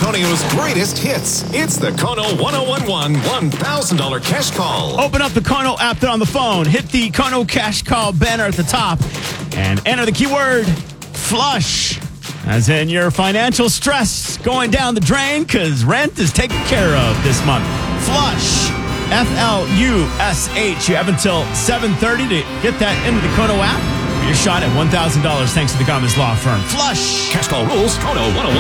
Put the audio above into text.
Antonio's greatest hits. It's the Kono 1011 $1,000 cash call. Open up the Kono app there on the phone. Hit the Kono cash call banner at the top and enter the keyword flush. As in your financial stress going down the drain because rent is taken care of this month. Flush. F-L-U-S-H. You have until 7:30 to get that into the Kono app. Your shot at $1,000 thanks to the Gomez Law Firm. Flush. Cash call rules, Kono 101.